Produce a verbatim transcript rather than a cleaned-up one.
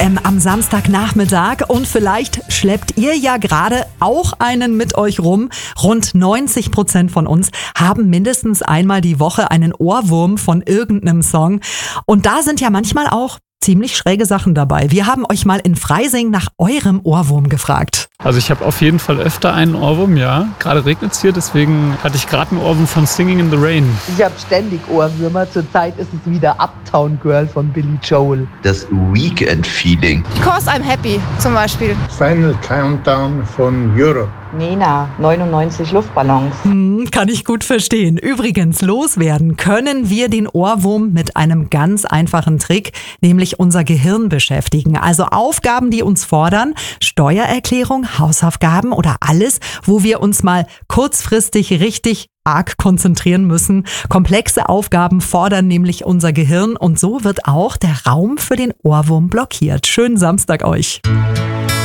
M am Samstagnachmittag und vielleicht schleppt ihr ja gerade auch einen mit euch rum. Rund neunzig Prozent von uns haben mindestens einmal die Woche einen Ohrwurm von irgendeinem Song. Und da sind ja manchmal auch ziemlich schräge Sachen dabei. Wir haben euch mal in Freising nach eurem Ohrwurm gefragt. Also ich habe auf jeden Fall öfter einen Ohrwurm, ja. Gerade regnet es hier, deswegen hatte ich gerade einen Ohrwurm von Singing in the Rain. Ich habe ständig Ohrwürmer. Zurzeit ist es wieder Uptown Girl von Billy Joel. Das Weekend-Feeling. Cause I'm Happy zum Beispiel. Final Countdown von Europe. Nena, neunundneunzig Luftballons. Hm, kann ich gut verstehen. Übrigens, loswerden können wir den Ohrwurm mit einem ganz einfachen Trick, nämlich unser Gehirn beschäftigen. Also Aufgaben, die uns fordern, Steuererklärung, Hausaufgaben oder alles, wo wir uns mal kurzfristig richtig arg konzentrieren müssen. Komplexe Aufgaben fordern nämlich unser Gehirn und so wird auch der Raum für den Ohrwurm blockiert. Schönen Samstag euch.